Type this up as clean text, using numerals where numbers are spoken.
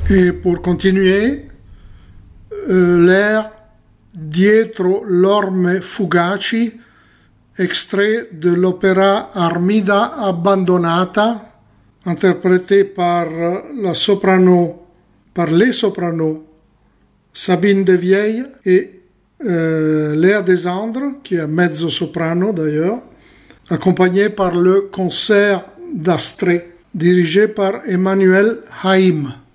Et pour continuer, l'air Dietro l'orme fugaci, extrait de l'opéra Armida abbandonata, interprété par les sopranos Sabine Devieille et Léa Desandres, qui est mezzo-soprano d'ailleurs, accompagné par le concert d'Astrée, dirigé par Emmanuel Haïm.